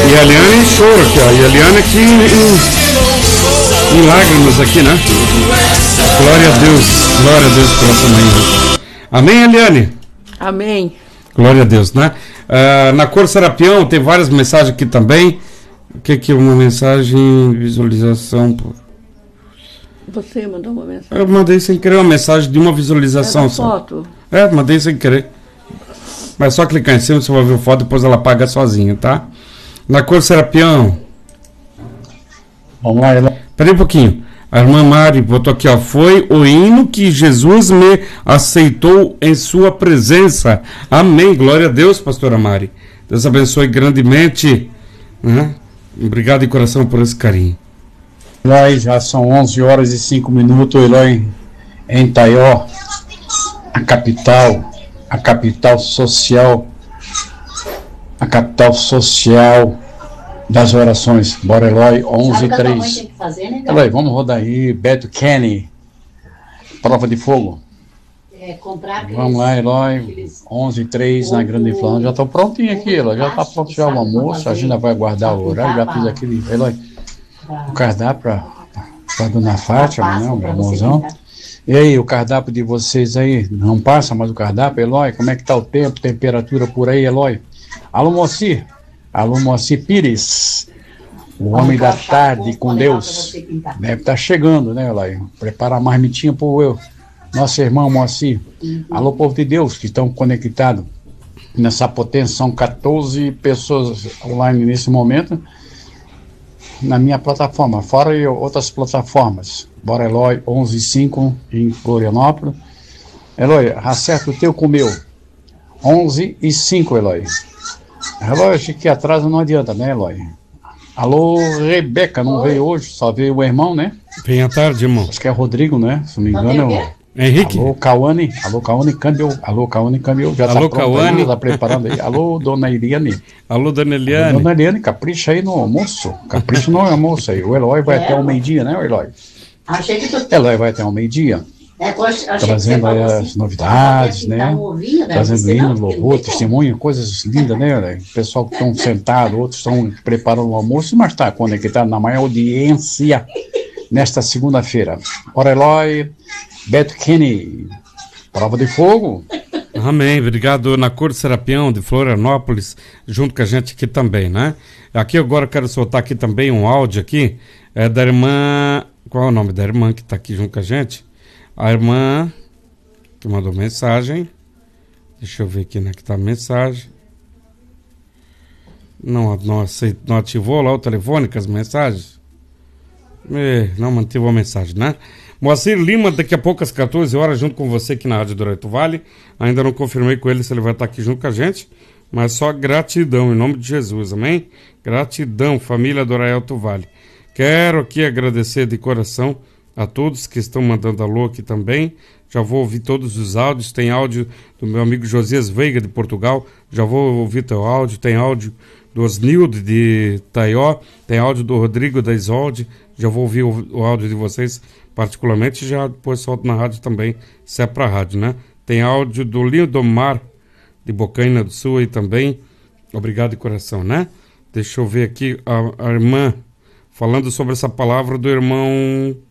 E a Eliane chora aqui, ó. E a Eliane aqui em lágrimas aqui, né? Glória a Deus por essa manhã. Amém, Eliane? Amém. Glória a Deus, né? Na Cor Serapião tem várias mensagens aqui também. O que é uma mensagem, visualização? Você mandou uma mensagem? Eu mandei sem querer uma mensagem de uma visualização. É foto? Mandei sem querer. Mas só clicar em cima, você vai ver a foto, depois ela apaga sozinha, tá? Na Cor Serapião. Vamos lá, ela. Peraí um pouquinho. A irmã Mari botou aqui, ó. Foi o hino que Jesus me aceitou em sua presença. Amém. Glória a Deus, pastora Mari. Deus abençoe grandemente, né? Obrigado de coração por esse carinho. Eloy, já são 11 horas e 5 minutos, Eloy, em Taió, a capital social das orações. Bora, Eloy, 11:03. Né, Eloy, vamos rodar aí, Beto Kenny, prova de fogo. Vamos lá, Eloy, 11:03 na Grande Flã. Já estou prontinho aqui, Eloy, já está pronto já o almoço, a gente vai guardar o horário, já fiz aquele, Eloy, o cardápio para Dona Fátima, né, o meu irmãozão. E aí, o cardápio de vocês aí, não passa mais o cardápio, Eloy? Como é que tá o tempo, temperatura por aí, Eloy? Alô, Moacir Pires, o homem da tarde com Deus. Deve estar chegando, né, Eloy? Prepara a marmitinha pro nosso irmão Moacir. Alô, povo de Deus, que estão conectados nessa potência, são 14 pessoas online nesse momento, na minha plataforma, fora outras plataformas. Bora, Eloy, 11:05 em Florianópolis. Eloy, acerta o teu com o meu. 11:05, Eloy. Relógio que atrasa não adianta, né, Eloy? Alô, Rebeca, não veio hoje, só veio o irmão, né? Vem à tarde, irmão. Acho que é Rodrigo, né? Se não me engano, é o Henrique. Alô, Cauane, câmbio. Alô, Cauane, câmbio. Já alô, tá pronto Cauane. aí, tá preparando aí. Alô, dona Eliane. Alô, dona Eliane. Alô, dona Eliane, capricha aí no almoço. Capricha no almoço aí. O Eloy vai até o meio-dia, né, Eloy? Achei que tu... Eloy vai até o meio-dia. Trazendo aí as novidades, né? Trazendo hino, louvor, testemunho, coisas lindas, né? Eloy? O pessoal que estão sentado, outros estão preparando o almoço, mas está conectado na maior audiência nesta segunda-feira. Ora, Eloy, Beto Kenny, prova de fogo. Amém, obrigado. Na Cor Serapião de Florianópolis, junto com a gente aqui também, né? Aqui agora eu quero soltar aqui também um áudio aqui, da irmã, qual é o nome da irmã que está aqui junto com a gente? A irmã que mandou mensagem, deixa eu ver aqui, né, que tá a mensagem. Não ativou lá o telefone com as mensagens? Não manteve a mensagem, né? Moacir Lima, daqui a pouco às 14 horas, junto com você aqui na Rádio do Alto Vale. Ainda não confirmei com ele se ele vai estar aqui junto com a gente, mas só gratidão, em nome de Jesus, amém? Gratidão, família do Alto Vale. Quero aqui agradecer de coração a todos que estão mandando alô aqui também. Já vou ouvir todos os áudios. Tem áudio do meu amigo Josias Veiga de Portugal, já vou ouvir teu áudio. Tem áudio do Osnildo de Taió, tem áudio do Rodrigo da Isolde. Já vou ouvir o áudio de vocês particularmente, já depois solto na rádio também, se é pra rádio, né? Tem áudio do Lindomar de Bocaina do Sul aí também. Obrigado de coração, né? Deixa eu ver aqui a irmã falando sobre essa palavra do irmão